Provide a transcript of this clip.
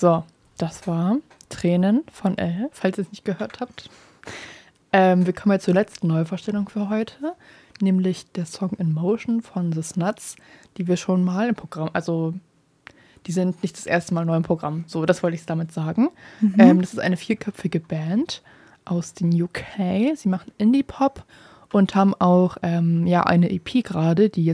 So, das war Tränen von Elle, falls ihr es nicht gehört habt. Wir kommen jetzt zur letzten Neuvorstellung für heute, nämlich der Song In Motion von The Snuts, die wir schon mal im Programm, also die sind nicht das erste Mal neu im Programm, so, das wollte ich damit sagen. Das ist eine 4-köpfige Band aus den UK, sie machen Indie-Pop und haben auch eine EP gerade, die